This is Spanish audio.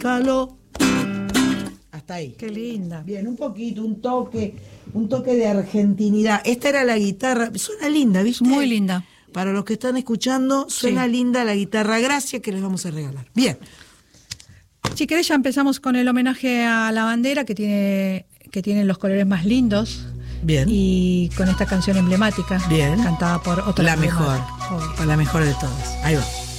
Caló. Hasta ahí. Qué linda. Bien, un poquito, un toque de argentinidad. Esta era la guitarra, suena linda, ¿viste? Muy linda. Para los que están escuchando, suena linda la guitarra Gracia que les vamos a regalar. Bien. Si querés ya empezamos con el homenaje a la bandera que tiene los colores más lindos. Bien. Y con esta canción emblemática. Bien. Cantada por otra. La mejor. La mejor de todas. Ahí va.